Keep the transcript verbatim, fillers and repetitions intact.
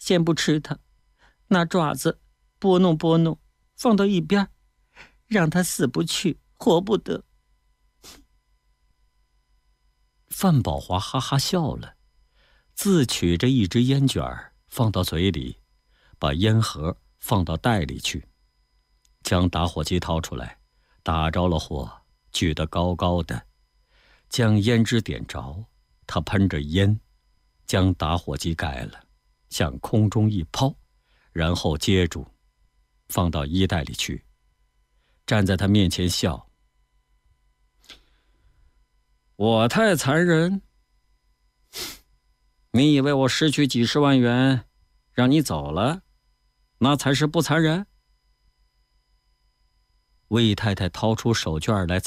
先不吃它，拿爪子拨弄拨弄，放到一边，让它死不去，活不得。 范宝华哈哈笑了，自取着一支烟卷放到嘴里，把烟盒放到袋里去，将打火机掏出来，打着了火，举得高高的，将胭脂点着，他喷着烟，将打火机盖了，向空中一抛，然后接住，放到衣袋里去，站在他面前笑。我太残忍？你以为我失去几十万元让你走了，那才是不残忍？魏太太掏出手绢来